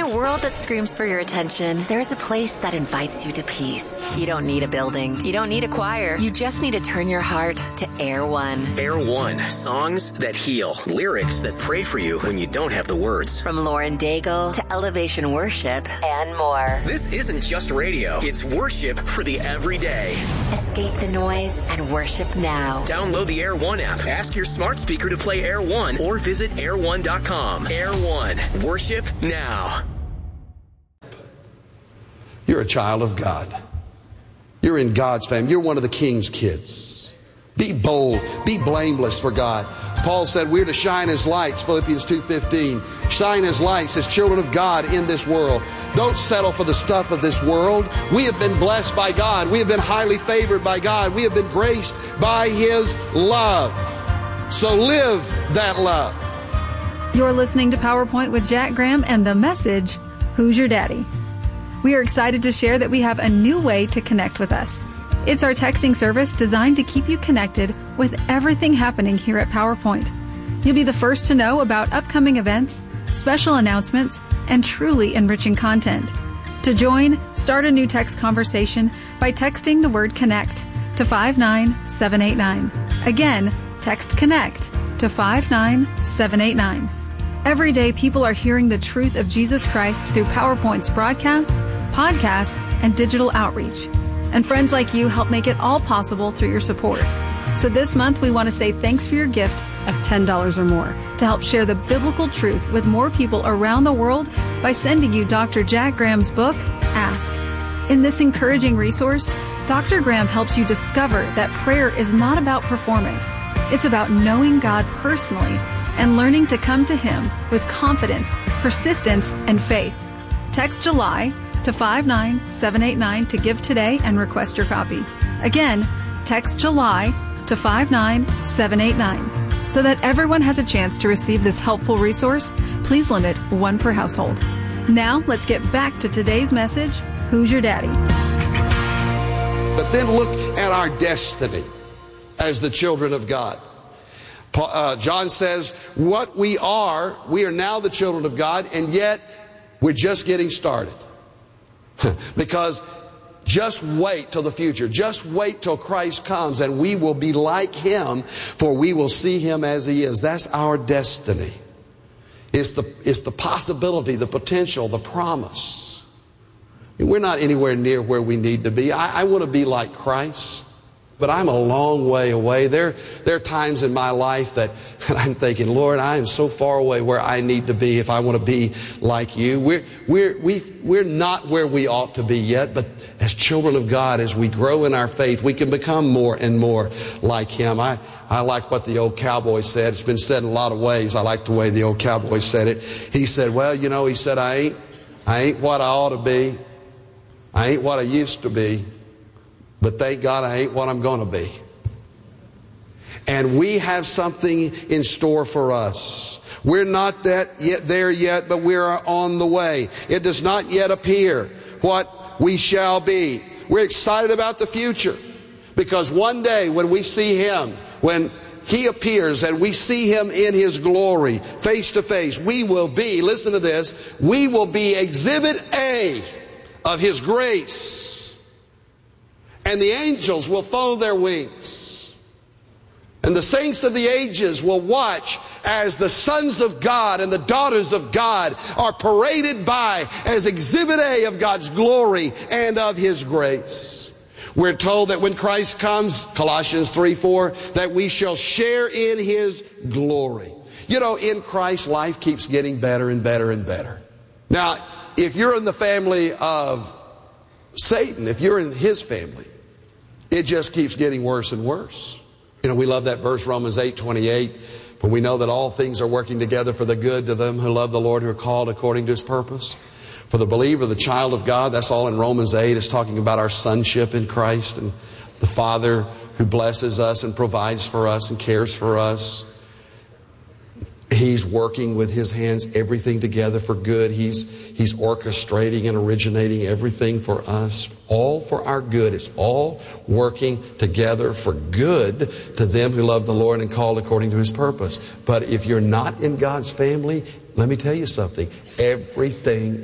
a world that screams for your attention, there's a place that invites you to peace. You don't need a building. You don't need a choir. You just need to turn your heart to Air One. Air One. Songs that heal. Lyrics that pray for you when you don't have the words. From Lauren Daigle to Elevation Worship and more. This isn't just radio. It's worship for the everyday. Escape the noise and worship now. Download the Air One app. Ask your smart speaker to play Air One or visit air1.com. Air One. Worship now. You're a child of God. You're in God's family. You're one of the King's kids. Be bold. Be blameless for God. Paul said we're to shine as lights, Philippians 2:15. Shine as lights as children of God in this world. Don't settle for the stuff of this world. We have been blessed by God. We have been highly favored by God. We have been graced by His love. So live that love. You're listening to PowerPoint with Jack Graham and the message, Who's Your Daddy? We are excited to share that we have a new way to connect with us. It's our texting service designed to keep you connected with everything happening here at PowerPoint. You'll be the first to know about upcoming events, special announcements, and truly enriching content. To join, start a new text conversation by texting the word CONNECT to 59789. Again, text CONNECT to 59789. Every day, people are hearing the truth of Jesus Christ through PowerPoint's broadcasts, podcasts, and digital outreach. And friends like you help make it all possible through your support. So this month, we want to say thanks for your gift of $10 or more to help share the biblical truth with more people around the world by sending you Dr. Jack Graham's book, Ask. In this encouraging resource, Dr. Graham helps you discover that prayer is not about performance. It's about knowing God personally and learning to come to Him with confidence, persistence, and faith. Text July to 59789 to give today and request your copy. Again, text July to 59789. So that everyone has a chance to receive this helpful resource, please limit one per household. Now, let's get back to today's message, Who's Your Daddy? But then look at our destiny as the children of God. John says, what we are now the children of God, and yet we're just getting started. Because just wait till the future. Just wait till Christ comes and we will be like Him, for we will see Him as He is. That's our destiny. It's the possibility, the potential, the promise. We're not anywhere near where we need to be. I want to be like Christ. But I'm a long way away. There are times in my life that I'm thinking, Lord, I am so far away where I need to be if I want to be like You. We're not where we ought to be yet, but as children of God, as we grow in our faith, we can become more and more like Him. I like what the old cowboy said. It's been said in a lot of ways. I like the way the old cowboy said it. He said, well, he said, I ain't what I ought to be. I ain't what I used to be. But thank God I ain't what I'm going to be. And we have something in store for us. We're not there yet, but we are on the way. It does not yet appear what we shall be. We're excited about the future, because one day when we see Him, when He appears and we see Him in His glory, face to face, we will be, listen to this, we will be exhibit A of His grace. And the angels will fold their wings. And the saints of the ages will watch as the sons of God and the daughters of God are paraded by as exhibit A of God's glory and of His grace. We're told that when Christ comes, Colossians 3:4, that we shall share in His glory. In Christ, life keeps getting better and better and better. Now, if you're in the family of Satan, if you're in his family, it just keeps getting worse and worse. We love that verse, Romans 8:28. For we know that all things are working together for the good to them who love the Lord, who are called according to His purpose. For the believer, the child of God, that's all in Romans 8. It's talking about our sonship in Christ and the Father who blesses us and provides for us and cares for us. He's working with His hands everything together for good. He's orchestrating and originating everything for us, all for our good. It's all working together for good to them who love the Lord and called according to His purpose. But if you're not in God's family, let me tell you something. Everything